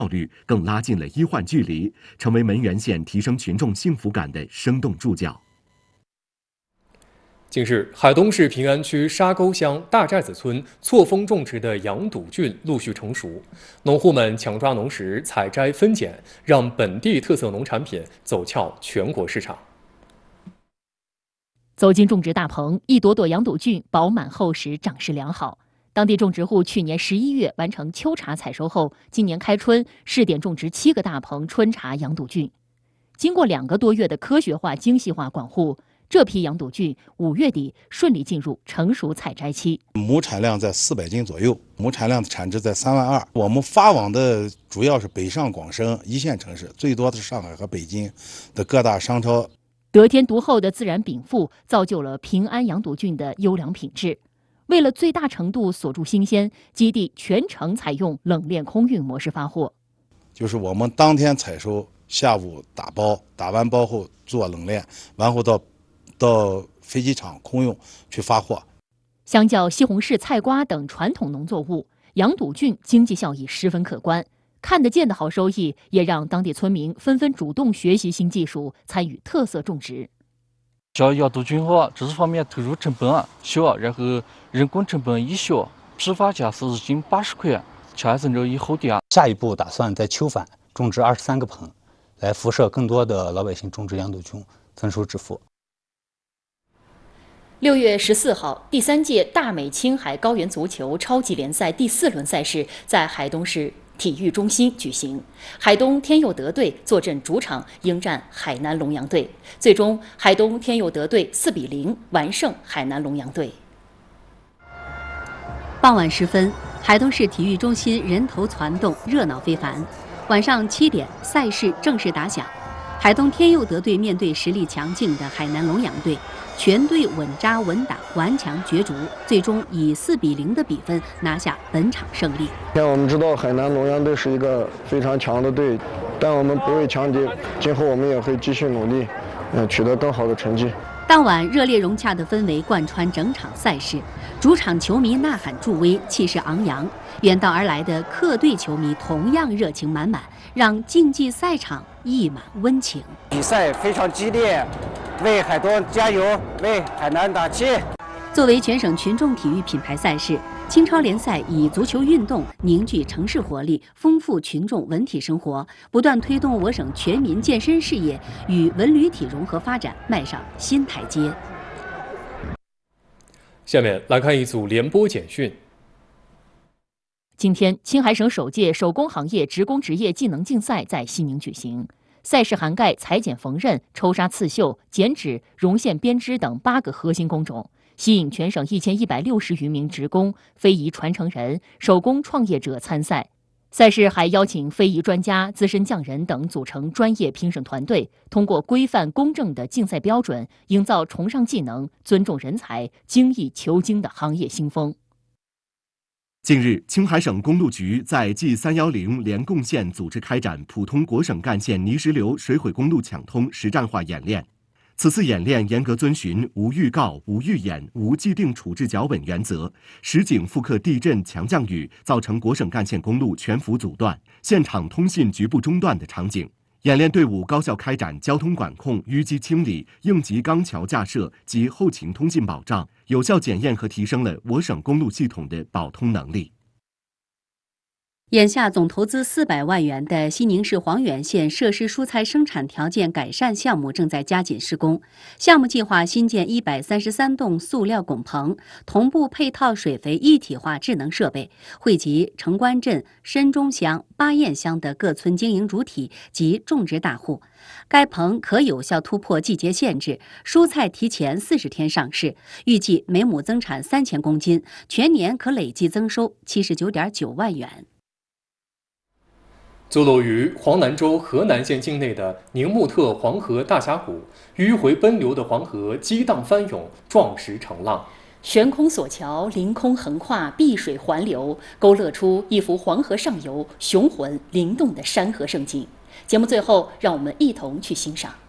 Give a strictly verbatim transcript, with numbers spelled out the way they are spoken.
效率，更拉近了医患距离，成为门源县提升群众幸福感的生动助教。 近日，海东市平安区沙沟乡大寨子村错峰种植的洋赌菌陆续成熟，农户们抢抓农时采摘分拣，让本地特色农产品走俏全国市场。 走进种植大棚，一朵朵洋赌菌饱满厚实，长势良好。当地种植户去年十一月完成秋茶采收后，今年开春试点种植七个大棚春茶洋赌菌。经过两个多月的科学化、精细化管护，这批洋赌菌五月底顺利进入成熟采摘期。 亩产量在四百斤左右，亩产量的产值在三万二。我们发往的主要是北上广深一线城市，最多的是上海和北京的各大商超。 得天独厚的自然禀赋，造就了平安洋赌菌的优良品质。为了最大程度锁住新鲜，基地全程采用冷链空运模式发货。 就是我们当天采收，下午打包，打完包后做冷链，完后到到飞机场空运去发货。 相较西红柿、菜瓜等传统农作物，洋赌菌经济效益十分可观。看得见的好收益，也让当地村民纷纷主动学习新技术，参与特色种植。 像洋赌菌话，知识方面投入成本小，然后人工成本也小，批发价是一斤八十块，掐成肉以后的。 下一步打算在秋返种植二十三个棚，来辐射更多的老百姓种植洋赌菌，增收致富。 六月十四号，第三届大美青海高原足球超级联赛第四轮赛事在海东市体育中心举行，海东天佑德队坐镇主场迎战海南龙阳队，最终海东天佑德队四比零完胜海南龙阳队。傍晚时分，海东市体育中心人头攒动，热闹非凡。晚上七点，赛事正式打响。海东天佑德队面对实力强劲的海南龙阳队，全队稳扎稳打，顽强角逐，最终以四比零的比分拿下本场胜利。 现在我们知道海南龙阳队是一个非常强的队，但我们不畏强敌，今后我们也会继续努力，嗯，取得更好的成绩。 当晚热烈融洽的氛围贯穿整场赛事，主场球迷呐喊助威，气势昂扬；远道而来的客队球迷同样热情满满，让竞技赛场溢满温情。 比赛非常激烈，为海东加油，为海南打气。 作为全省群众体育品牌赛事，青超联赛以足球运动凝聚城市活力，丰富群众文体生活，不断推动我省全民健身事业与文旅体融合发展迈上新台阶。 下面来看一组联播简讯。 今天，青海省首届手工行业职工职业技能竞赛在西宁举行。赛事涵盖裁剪缝纫、抽纱刺绣、剪纸、绒线编织等八个核心工种，吸引全省一千一百六十余名职工、非遗传承人、手工创业者参赛。赛事还邀请非遗专家、资深匠人等组成专业评审团队，通过规范公正的竞赛标准，营造崇尚技能、尊重人才、精益求精的行业新风。 近日，青海省公路局在 G 三一零联贡县组织开展普通国省干线泥石流水毁公路抢通实战化演练。此次演练严格遵循无预告、无预演、无既定处置脚本原则，实景复刻地震、强降雨造成国省干线公路全幅阻断、现场通信局部中断的场景。演练队伍高效开展交通管控、淤积清理、应急钢桥架设及后勤通信保障，有效检验和提升了我省公路系统的保通能力。 眼下总投资四百万元的西宁市黄原县设施蔬菜生产条件改善项目正在加紧施工。项目计划新建一百三十三栋塑料拱棚，同步配套水肥一体化智能设备，惠及城关镇、深中乡、巴彦乡的各村经营主体及种植大户。该棚可有效突破季节限制，蔬菜提前四十天上市，预计每亩增产三千公斤，全年可累计增收七十九点九万元。 坐落于黄南州河南县境内的宁木特黄河大峡谷，迂回奔流的黄河激荡翻涌，壮实成浪。 悬空索桥，凌空横跨，碧水环流，勾勒出一幅黄河上游雄浑灵动的山河盛景。节目最后，让我们一同去欣赏。